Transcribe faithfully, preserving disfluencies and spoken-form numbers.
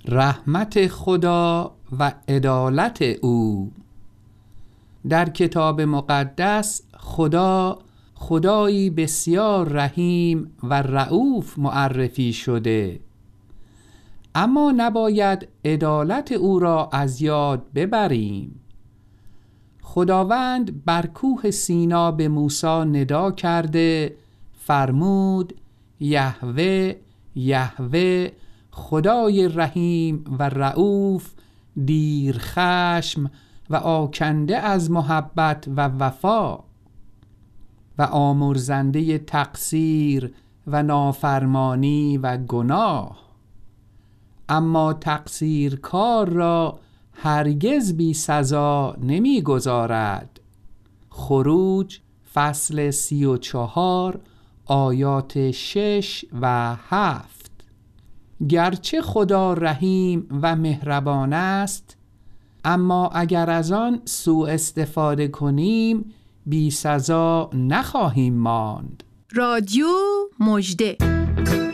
رحمت خدا و عدالت او. در کتاب مقدس خدا خدایی بسیار رحیم و رئوف معرفی شده، اما نباید عدالت او را از یاد ببریم. خداوند بر کوه سینا به موسی ندا کرده فرمود: یهوه یهوه، خدای رحیم و رئوف، دیر خشم و آکنده از محبت و وفا و آمرزنده تقصیر و نافرمانی و گناه، اما تقصیرکار را هرگز بی سزا نمی گذارد. خروج فصل سی و چهار آیات شش و هفت. گرچه خدا رحیم و مهربان است، اما اگر از آن سوء استفاده کنیم بی سزا نخواهیم ماند. رادیو مژده.